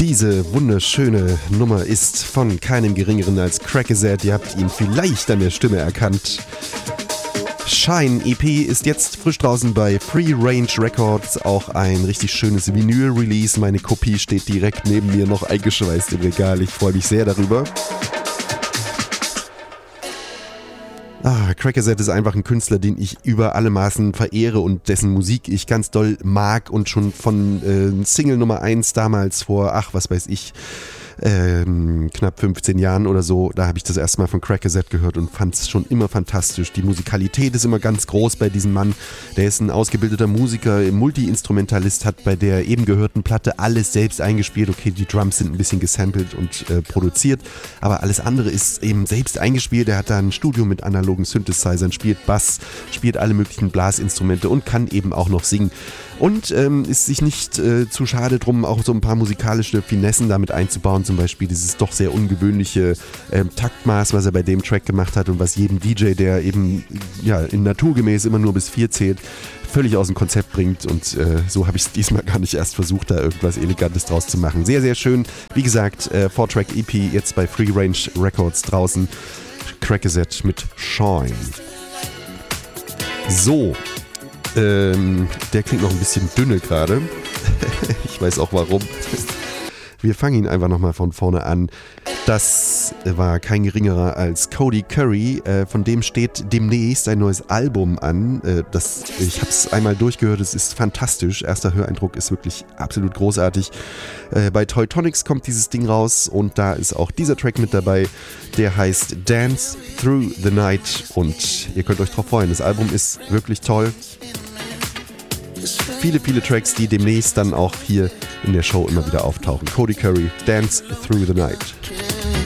Diese wunderschöne Nummer ist von keinem geringeren als Crackazed. Ihr habt ihn vielleicht an der Stimme erkannt. Shine EP ist jetzt frisch draußen bei Free Range Records. Auch ein richtig schönes Vinyl-Release. Meine Kopie steht direkt neben mir noch eingeschweißt im Regal. Ich freue mich sehr darüber. Crackazed ist einfach ein Künstler, den ich über alle Maßen verehre und dessen Musik ich ganz doll mag und schon von Single Nummer 1 damals vor, was weiß ich, knapp 15 Jahren oder so, da habe ich das erste Mal von Crackazed gehört und fand es schon immer fantastisch. Die Musikalität ist immer ganz groß bei diesem Mann. Der ist ein ausgebildeter Musiker, Multi-Instrumentalist, hat bei der eben gehörten Platte alles selbst eingespielt. Okay, die Drums sind ein bisschen gesampelt und produziert, aber alles andere ist eben selbst eingespielt. Er hat da ein Studio mit analogen Synthesizern, spielt Bass, spielt alle möglichen Blasinstrumente und kann eben auch noch singen. Und ist sich nicht zu schade drum, auch so ein paar musikalische Finessen damit einzubauen, zum Beispiel dieses doch sehr ungewöhnliche Taktmaß, was er bei dem Track gemacht hat und was jeden DJ, der eben in naturgemäß immer nur bis 4 zählt, völlig aus dem Konzept bringt. Und so habe ich es diesmal gar nicht erst versucht, da irgendwas Elegantes draus zu machen. Sehr, sehr schön. Wie gesagt, 4-Track EP jetzt bei Free Range Records draußen. Crackazed mit Shine. So. Der klingt noch ein bisschen dünne gerade. Ich weiß auch warum. Wir fangen ihn einfach nochmal von vorne an. Das war kein geringerer als Cody Curry. Von dem steht demnächst ein neues Album an. Ich habe es einmal durchgehört, es ist fantastisch. Erster Höreindruck ist wirklich absolut großartig. Bei Teutonics kommt dieses Ding raus und da ist auch dieser Track mit dabei. Der heißt Dance Through the Night und ihr könnt euch drauf freuen. Das Album ist wirklich toll. Viele, viele Tracks, die demnächst dann auch hier in der Show immer wieder auftauchen. Cody Curry, Dance Through the Night.